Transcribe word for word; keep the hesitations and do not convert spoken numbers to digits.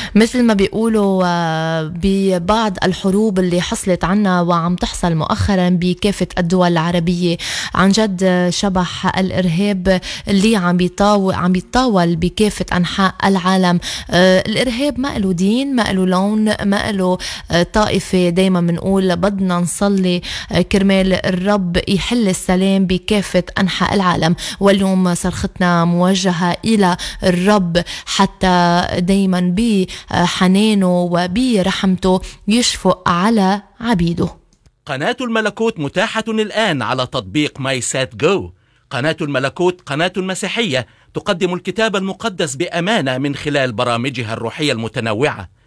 مثل ما بيقولوا ببعض الحروب اللي حصلت عنا وعم تحصل مؤخرا بكافة الدول العربية، عن جد شبح الإرهاب اللي عم بيطاول عم بيتطاول بكافة أنحاء العالم. الإرهاب ما له دين، ما له لون، ما له طائفة. دايما بنقول بدنا نصلي كرمال الرب يحل السلام بكافة أنحاء العالم، واليوم صرختنا موجهة إلى الرب حتى دايما بحنانه وبرحمته يشفق على عبيده. قناة الملكوت متاحة الآن على تطبيق ماي سات جو. قناة الملكوت قناة مسيحية تقدم الكتاب المقدس بأمانة من خلال برامجها الروحية المتنوعة.